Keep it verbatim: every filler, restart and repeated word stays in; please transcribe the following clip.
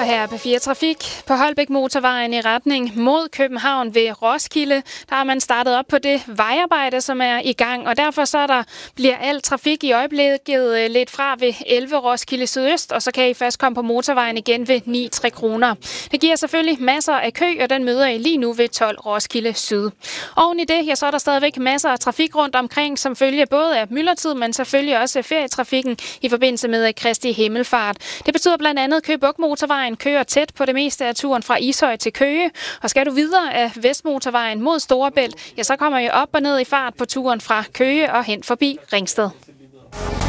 Og her er P fire Trafik. På Holbæk Motorvejen i retning mod København ved Roskilde, der har man startet op på det vejarbejde, som er i gang. Og derfor så der bliver al trafik i øjeblikket lidt fra ved elleve Roskilde Sydøst, og så kan I først komme på motorvejen igen ved ni Tre Kroner. Det giver selvfølgelig masser af kø, og den møder I lige nu ved tolv Roskilde Syd. Oven i det, ja, så er der stadigvæk masser af trafik rundt omkring, som følge både af myldretid, men selvfølgelig også ferietrafikken i forbindelse med Kristi Himmelfart. Det betyder blandt andet, at Køge Bugt Motorvejen kører tæt på det meste af turen fra Ishøj til Køge. Og skal du videre af Vestmotorvejen mod Storebælt, ja, så kommer I op og ned i fart på turen fra Køge og hen forbi Ringsted.